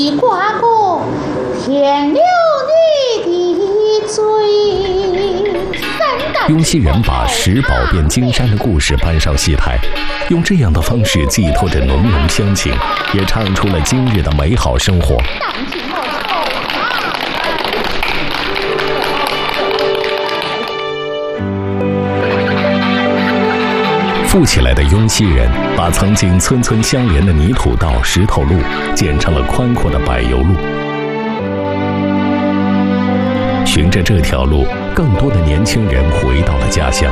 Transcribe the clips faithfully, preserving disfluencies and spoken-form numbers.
你挂过天留你的罪。 雍熙人把石宝变金山的故事搬上戏台，用这样的方式寄托着浓浓乡情，也唱出了今日的美好生活。富起来的雍熙人把曾经村村相连的泥土道、石头路建成了宽阔的柏油路。循着这条路，更多的年轻人回到了家乡。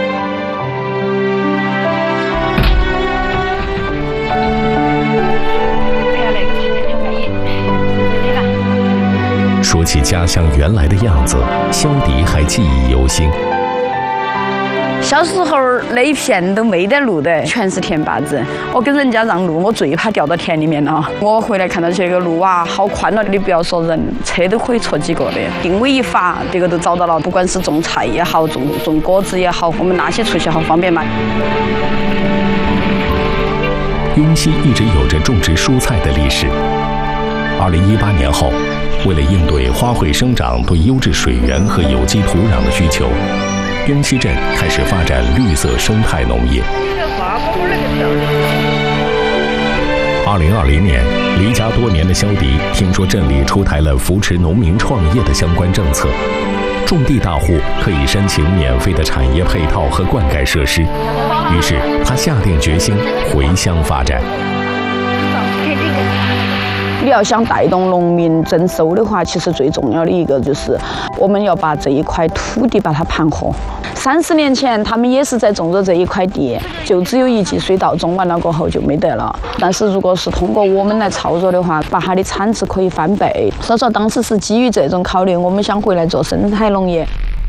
说起家乡原来的样子，萧迪还记忆犹新。 小时候那一片都没得路的，全是田坝子。我跟人家让路，我最怕掉到田里面了。我回来看到这个路啊，好宽了，你不要说人，车都可以错几个的。定位一发，这个都找到了。不管是种菜也好，种种果子也好，我们拿起出去好方便嘛。 雍熙一直有着种植蔬菜的历史。二零一八年后，为了应对花卉生长对优质水源和有机土壤的需求，雍熙镇开始发展绿色生态农业。二零二零年，离家多年的萧迪听说镇里出台了扶持农民创业的相关政策，种地大户可以申请免费的产业配套和灌溉设施。于是他下定决心回乡发展。 你要想带动农民增收的话，其实最重要的一个就是我们要把这一块土地把它盘活。三十年前他们也是在种着这一块地，就只有一级水稻，种完了过后就没得了。但是如果是通过我们来操作的话，把它的产值可以翻倍。所以说当时是基于这种考虑，我们想回来做生态农业。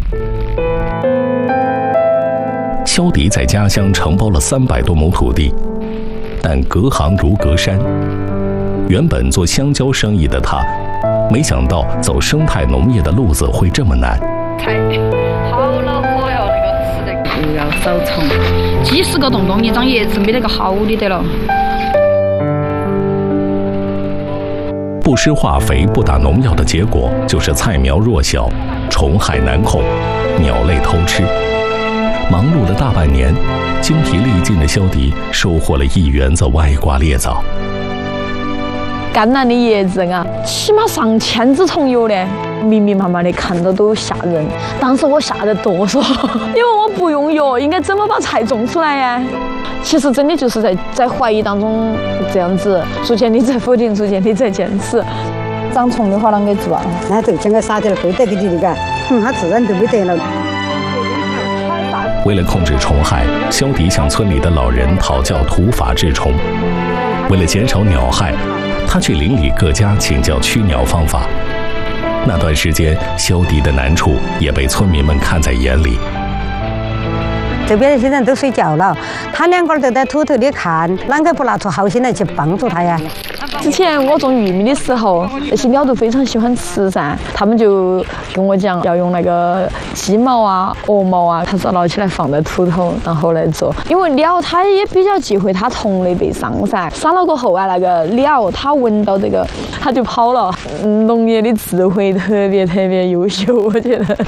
萧迪在家乡承包了三百多亩土地，但隔行如隔山。原本做香蕉生意的他，没想到走生态农业的路子会这么难。 菜好恼火哟，那个吃的不要少虫，几十个洞洞，一张叶子没得个好的得了。 不施化肥、不打农药的结果，就是菜苗弱小、虫害难控、鸟类偷吃。忙碌了大半年，精疲力尽的萧迪收获了一园子歪瓜裂枣。 甘蓝的叶子啊，起码上千只虫有的，密密麻麻的，看到都吓人。当时我吓得哆嗦，因为我不用药，应该怎么把菜种出来呀？其实真的就是在在怀疑当中这样子，逐渐的在否定，逐渐的在坚持。长虫的话啷个做啊？ 那就整个撒掉了，不得给你的个，嗯，它自然就没得了。 为了控制虫害，萧迪向村里的老人讨教土法治虫。为了减少鸟害，他去邻里各家请教驱鸟方法。那段时间，萧迪的难处也被村民们看在眼里。 这边的现在都睡觉了，他两个都在偷偷的看，啷个不拿出好心来去帮助他呀？ 之前我种玉米的时候，那些鸟都非常喜欢吃噻，他们就跟我讲要用那个鸡毛啊、鹅毛啊，他说捞起来放在土头，然后来做。因为鸟它也比较忌讳它同类被伤噻，伤了过后啊，那个鸟它闻到这个，它就跑了。农业的智慧特别特别优秀，我觉得。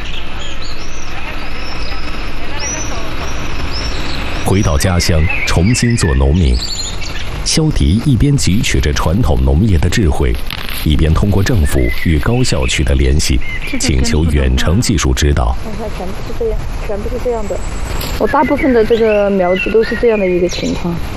回到家乡，重新做农民。萧迪一边汲取着传统农业的智慧，一边通过政府与高校取得联系，请求远程技术指导。 全部是这样，全部是这样的。我大部分的这个苗子都是这样的一个情况。